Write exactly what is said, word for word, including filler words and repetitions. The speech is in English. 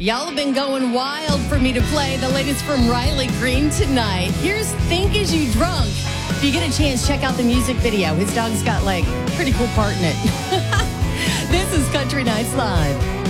Y'all have been going wild for me to play the latest from Riley Green tonight. Here's Think Is You Drunk. If you get a chance, check out the music video. His dog's got like a pretty cool part in it. This is Country Nights Live.